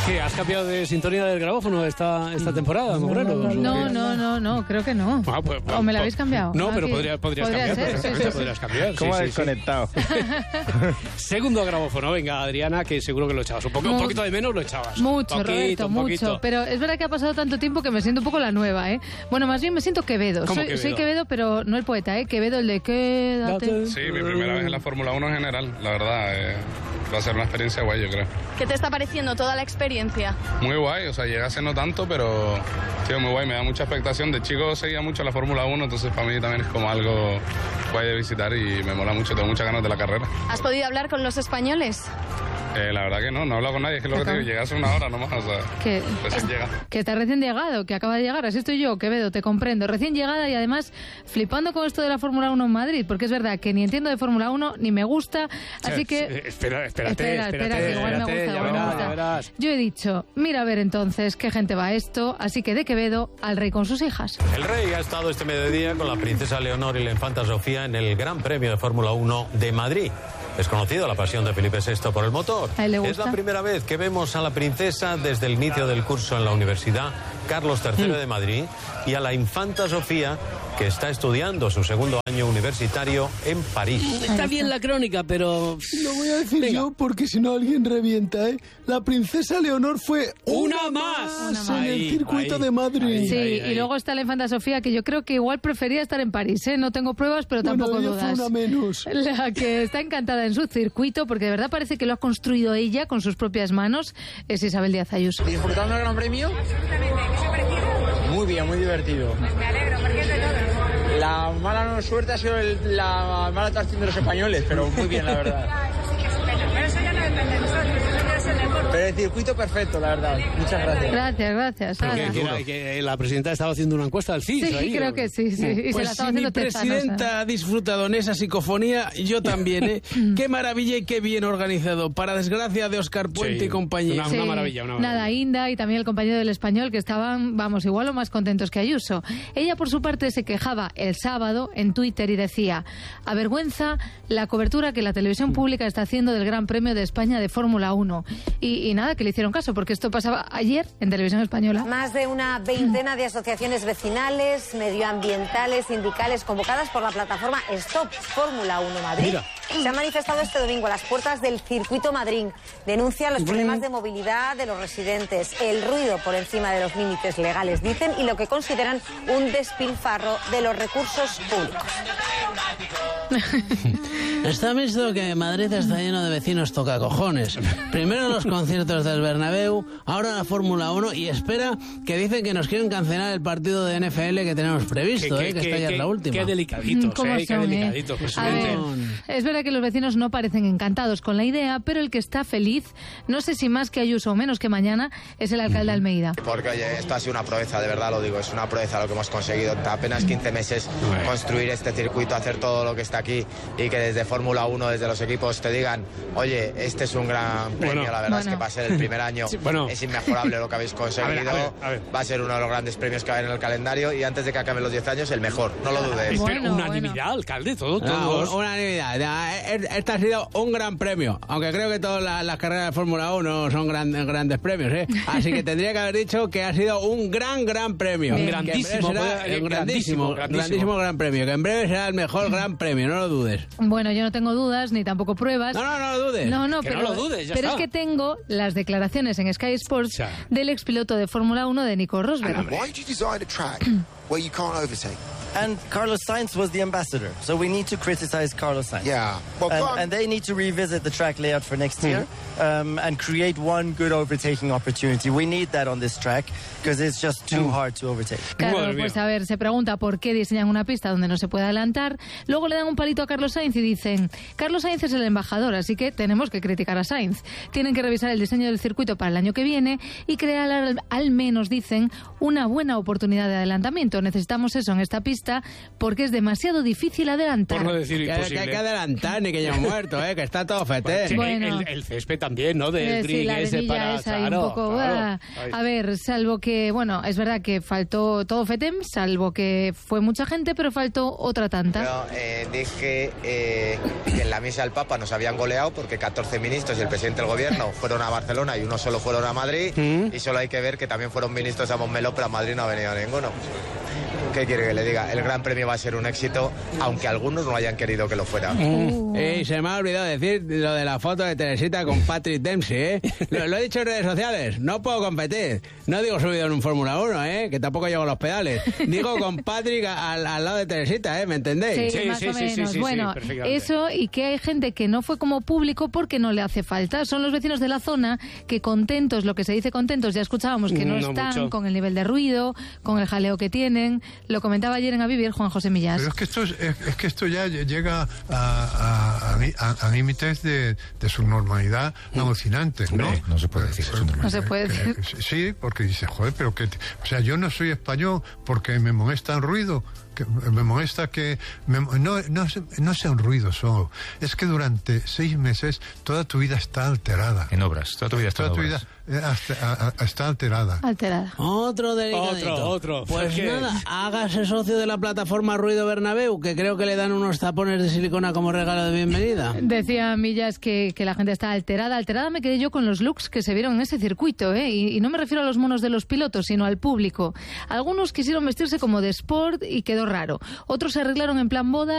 ¿Qué? ¿Has cambiado de sintonía del grabófono esta temporada, Morelos? No, creo que no. ¿O me la habéis cambiado? No, pero podrías cambiar. Ser, podrías cambiar. ¿Cómo has desconectado? Segundo grabófono, venga, Adriana, que seguro que lo echabas. Un poquito de menos lo echabas. Mucho, Roberto, mucho. Pero es verdad que ha pasado tanto tiempo que me siento un poco la nueva, ¿eh? Bueno, más bien me siento Quevedo. Soy Quevedo, pero no el poeta, ¿eh? Quevedo, el de quédate. Sí, mi primera vez en la Fórmula 1 en general, la verdad. Va a ser una experiencia guay, yo creo. ¿Qué te está pareciendo toda la experiencia? Muy guay, o sea, llega a ser no tanto, pero tío, muy guay, me da mucha expectación. De chico seguía mucho la Fórmula 1, entonces para mí también es como algo guay de visitar y me mola mucho, tengo muchas ganas de la carrera. ¿Has podido hablar con los españoles? La verdad que no he hablado con nadie, es que lo que te digo, llegué hace una hora nomás, o sea, recién llega. Que está recién llegado, que acaba de llegar, así estoy yo, Quevedo, te comprendo, recién llegada y además flipando con esto de la Fórmula 1 en Madrid, porque es verdad que ni entiendo de Fórmula 1, ni me gusta, así que... Espérate, que igual me gusta. Yo he dicho, mira a ver entonces qué gente va a esto, así que de Quevedo al rey con sus hijas. El rey ha estado este mediodía con la princesa Leonor y la infanta Sofía en el Gran Premio de Fórmula 1 de Madrid. Es conocida la pasión de Felipe VI por el motor. ¿A él le gusta? Es la primera vez que vemos a la princesa desde el inicio del curso en la Universidad Carlos III de Madrid y a la infanta Sofía, que está estudiando su segundo año universitario en París. Está bien la crónica, pero... Lo voy a decir yo porque si no alguien revienta, ¿eh? La princesa Leonor fue ¡una más! En el circuito de Madrid. Sí, y luego está la infanta Sofía, que yo creo que igual prefería estar en París, ¿eh? No tengo pruebas, pero tampoco dudas. Fue una menos. La que está encantada en su circuito, porque de verdad parece que lo ha construido ella con sus propias manos, es Isabel Díaz Ayuso. ¿Disfrutando del Gran Premio? Muy bien, muy divertido. Me alegro, porque es de todo. La mala suerte ha sido la mala actuación de los españoles, pero muy bien, la verdad. Pero eso ya no depende de nosotros, nosotros es el deporte. Pero el circuito perfecto, la verdad. Muchas gracias. Gracias. Que la presidenta estaba haciendo una encuesta al CIS. Sí, ahí, creo que sí. Y pues se la estaba si mi haciendo presidenta ha disfrutado en esa psicofonía, yo también, ¿eh? Qué maravilla y qué bien organizado. Para desgracia de Óscar Puente y compañía. Una maravilla. Nada, Inda y también el compañero del Español, que estaban, igual o más contentos que Ayuso. Ella, por su parte, se quejaba el sábado en Twitter y decía: avergüenza la cobertura que la televisión pública está haciendo del Gran Premio de España de Fórmula 1. Y nada, que le hicieron caso, porque esto pasaba ayer en Televisión Española. Más de una veintena de asociaciones vecinales, medioambientales, sindicales, convocadas por la plataforma Stop Fórmula 1 Madrid. Mira. Se han manifestado este domingo a las puertas del Circuito Madrid. Denuncian los problemas de movilidad de los residentes, el ruido por encima de los límites legales, dicen, y lo que consideran un despilfarro de los recursos públicos. Está visto que Madrid está lleno de vecinos tocacojones. Primero los conciertos del Bernabéu, ahora la Fórmula 1 y espera que dicen que nos quieren cancelar el partido de NFL que tenemos previsto, que esta ya es la última. Qué delicaditos, qué delicaditos, presidente. Es verdad que los vecinos no parecen encantados con la idea, pero el que está feliz, no sé si más que Ayuso o menos que mañana, es el alcalde Almeida. Porque oye, esto ha sido una proeza, de verdad lo digo, es una proeza lo que hemos conseguido. En apenas 15 meses construir este circuito, hacer todo lo que está aquí y que desde Fórmula 1, desde los equipos te digan, oye, este es un gran premio, la verdad es que va a ser el primer año, es inmejorable lo que habéis conseguido, va a ser uno de los grandes premios que va a haber en el calendario y antes de que acaben los 10 años, el mejor, no lo dudes. Unanimidad, alcalde, todos. Unanimidad. Este ha sido un gran premio, aunque creo que todas las carreras de Fórmula 1 son grandes premios, ¿eh? Así que tendría que haber dicho que ha sido un gran premio. Un grandísimo gran premio, que en breve será el mejor gran premio, no lo dudes. Bueno, yo no tengo dudas ni tampoco pruebas. No lo dudes. Pero no lo dudes, pero es que tengo las declaraciones en Sky Sports del expiloto de Fórmula 1 de Nico Rosberg. Why did you design a track where you can't overtake? And Carlos Sainz was the ambassador, so we need to criticize Carlos Sainz. Yeah. Well, and they need to revisit the track layout for next year and create one good overtaking opportunity. We need that on this track because it's just too hard to overtake. Claro, pues a ver, se pregunta por qué diseñan una pista donde no se puede adelantar. Luego le dan un palito a Carlos Sainz y dicen, Carlos Sainz es el embajador, así que tenemos que criticar a Sainz. Tienen que revisar el diseño del circuito para el año que viene y crear al menos, dicen, una buena oportunidad de adelantamiento. Necesitamos eso en esta pista pista porque es demasiado difícil adelantar. Por no decir imposible. Que hay que adelantar, ni que ya muerto, que está todo fete. Bueno. El césped también, ¿no? Del Sí, drink la ese arenilla para... esa y Claro, un poco... claro. A ver, salvo que, bueno, es verdad que faltó todo fetem, salvo que fue mucha gente, pero faltó otra tanta. Yo dije que en la misa del Papa nos habían goleado porque 14 ministros y el presidente del gobierno fueron a Barcelona y uno solo fueron a Madrid, y solo hay que ver que también fueron ministros a Montmeló, pero a Madrid no ha venido ninguno. ¿Qué quiere que le diga? El Gran Premio va a ser un éxito, aunque algunos no hayan querido que lo fuera. Y se me ha olvidado decir lo de la foto de Teresita con Patrick Dempsey, ¿eh? Lo he dicho en redes sociales, no puedo competir. No digo subido en un Fórmula 1, que tampoco llego a los pedales. Digo con Patrick al lado de Teresita, ¿me entendéis? Sí, más o menos. Bueno, eso, y que hay gente que no fue como público porque no le hace falta. Son los vecinos de la zona que contentos, lo que se dice contentos, ya escuchábamos que no están mucho con el nivel de ruido, con el jaleo que tienen. Lo comentaba ayer en A Vivir Juan José Millás. Pero es que esto ya llega a límites de subnormalidad alucinantes, ¿no? No se puede decir subnormalidad. No se puede decir. Sí, porque dice, joder, pero que... O sea, yo no soy español porque me molesta el ruido. Que me molesta que... No sea un ruido solo. Es que durante 6 meses toda tu vida está alterada. En obras. Toda tu vida está en obras. Está alterada. Otro delicadito. Otro. Pues nada, hágase socio de la plataforma Ruido Bernabéu, que creo que le dan unos tapones de silicona como regalo de bienvenida. Decía Millas que la gente está alterada. Alterada me quedé yo con los looks que se vieron en ese circuito, ¿eh? Y no me refiero a los monos de los pilotos, sino al público. Algunos quisieron vestirse como de sport y quedó raro. Otros se arreglaron en plan boda